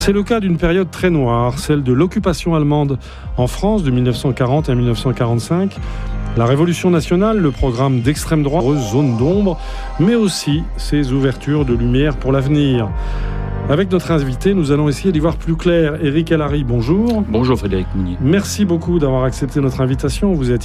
C'est le cas d'une période très noire, celle de l'occupation allemande en France de 1940 à 1945, la Révolution nationale, le programme d'extrême droite, zone d'ombre, mais aussi ses ouvertures de lumière pour l'avenir. Avec notre invité, nous allons essayer d'y voir plus clair. Éric Allary, bonjour. Bonjour Frédéric Mounier. Merci beaucoup d'avoir accepté notre invitation. Vous êtes